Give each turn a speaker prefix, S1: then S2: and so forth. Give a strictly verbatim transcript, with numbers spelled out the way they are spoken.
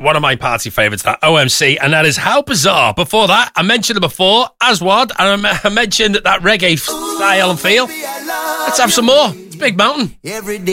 S1: one of my party favourites, that O M C, and that is How Bizarre. Before that, I mentioned it before, Aswad, and I mentioned that reggae style and feel. Let's have some more. It's Big Mountain.
S2: Every day.